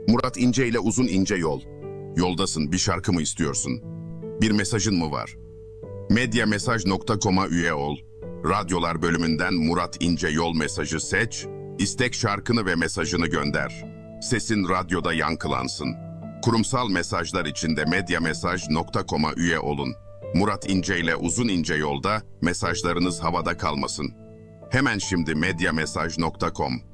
Murat İnce ile Uzun İnce Yol. Yoldasın, bir şarkı mı istiyorsun? Bir mesajın mı var? Medyamesaj.com'a üye ol. Radyolar bölümünden Murat İnce Yol mesajı seç. İstek şarkını ve mesajını gönder. Sesin radyoda yankılansın. Kurumsal mesajlar için de medyamesaj.com'a üye olun. Murat İnce ile Uzun İnce Yolda mesajlarınız havada kalmasın. Hemen şimdi medyamesaj.com